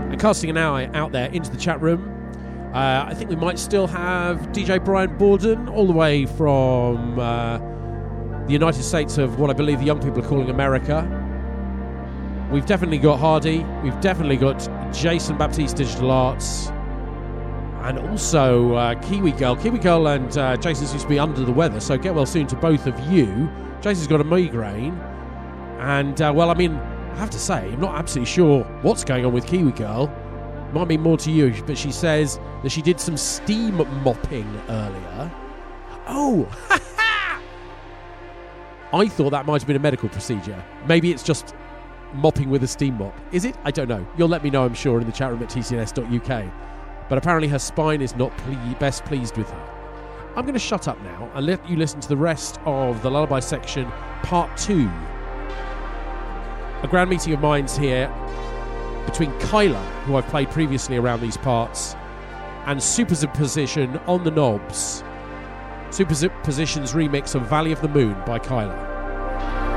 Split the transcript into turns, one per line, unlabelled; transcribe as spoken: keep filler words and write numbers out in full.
and casting an eye out there into the chat room. Uh, I think we might still have D J Brian Borden all the way from uh, the United States of what I believe the young people are calling America. We've definitely got Hardy. We've definitely got Jason Baptiste Digital Arts. And also uh, Kiwi Girl. Kiwi Girl and uh, Jason seems to be under the weather, so get well soon to both of you. Jason's got a migraine. And, uh, well, I mean, I have to say, I'm not absolutely sure what's going on with Kiwi Girl. Might mean more to you, but she says that she did some steam mopping earlier. Oh, ha ha! I thought that might have been a medical procedure. Maybe it's just mopping with a steam mop. Is it? I don't know. You'll let me know, I'm sure, in the chat room at t c n s dot u k. But apparently her spine is not ple- best pleased with her. I'm going to shut up now and let you listen to the rest of the Lullaby section, part two. A grand meeting of minds here between Kyla, who I've played previously around these parts, and Superposition on the knobs. Superposition's remix of Valley of the Moon by Kyla.